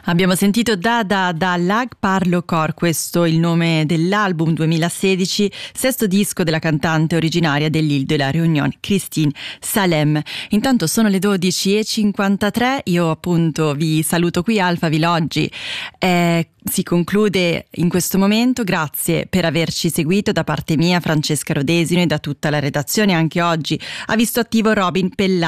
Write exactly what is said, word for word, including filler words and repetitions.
Abbiamo sentito Da Da Da Lag Parlo Cor, questo è il nome dell'album duemilasedici, sesto disco della cantante originaria dell'Île de la Réunion, Christine Salem. Intanto sono le dodici e cinquantatré, io appunto vi saluto qui, Alphaville oggi eh, si conclude in questo momento. Grazie per averci seguito da parte mia, Francesca Rodesino, e da tutta la redazione. Anche oggi ha visto attivo Robin Pellà.